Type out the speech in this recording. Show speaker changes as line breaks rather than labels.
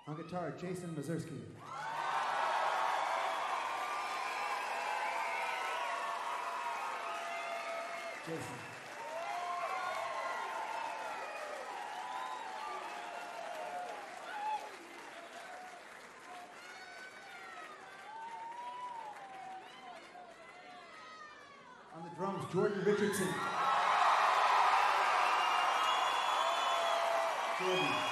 On guitar, Jason Mazurski. Jason. On the drums, Jordan Richardson. Jordan.